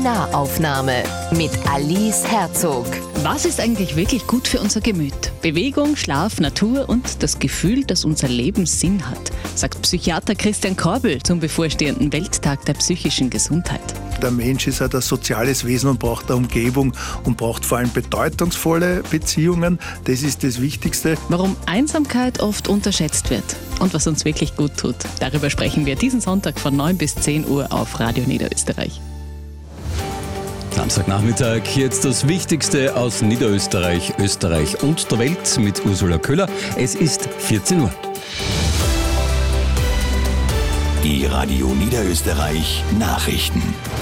Nahaufnahme mit Alice Herzog. Was ist eigentlich wirklich gut für unser Gemüt? Bewegung, Schlaf, Natur und das Gefühl, dass unser Leben Sinn hat, sagt Psychiater Christian Korbel zum bevorstehenden Welttag der psychischen Gesundheit. Der Mensch ist halt ein soziales Wesen und braucht eine Umgebung und braucht vor allem bedeutungsvolle Beziehungen. Das ist das Wichtigste. Warum Einsamkeit oft unterschätzt wird und was uns wirklich gut tut. Darüber sprechen wir diesen Sonntag von 9 bis 10 Uhr auf Radio Niederösterreich. Samstagnachmittag, jetzt das Wichtigste aus Niederösterreich, Österreich und der Welt mit Ursula Köhler. Es ist 14 Uhr. Die Radio Niederösterreich Nachrichten.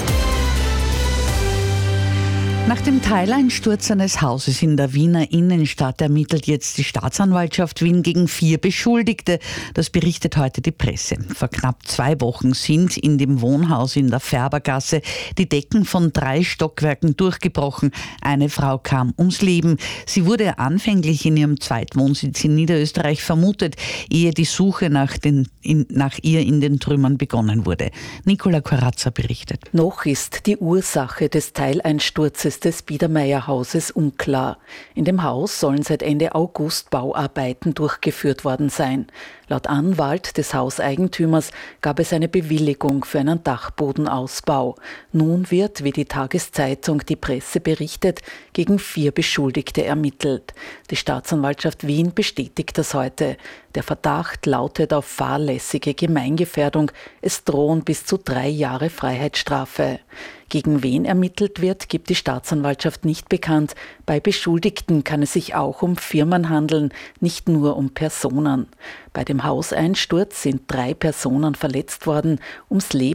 Nach dem Teileinsturz eines Hauses in der Wiener Innenstadt ermittelt jetzt die Staatsanwaltschaft Wien gegen 4 Beschuldigte. Das berichtet heute die Presse. Vor knapp 2 Wochen sind in dem Wohnhaus in der Färbergasse die Decken von 3 Stockwerken durchgebrochen. Eine Frau kam ums Leben. Sie wurde anfänglich in ihrem Zweitwohnsitz in Niederösterreich vermutet, ehe die Suche nach ihr in den Trümmern begonnen wurde. Nicola Corazza berichtet. Noch ist die Ursache des Teileinsturzes des Biedermeierhauses unklar. In dem Haus sollen seit Ende August Bauarbeiten durchgeführt worden sein. Laut Anwalt des Hauseigentümers gab es eine Bewilligung für einen Dachbodenausbau. Nun wird, wie die Tageszeitung Die Presse berichtet, gegen 4 Beschuldigte ermittelt. Die Staatsanwaltschaft Wien bestätigt das heute. Der Verdacht lautet auf fahrlässige Gemeingefährdung. Es drohen bis zu 3 Jahre Freiheitsstrafe. Gegen wen ermittelt wird, gibt die Staatsanwaltschaft nicht bekannt. Bei Beschuldigten kann es sich auch um Firmen handeln, nicht nur um Personen. Bei dem Hauseinsturz sind 3 Personen verletzt worden. Ums Leben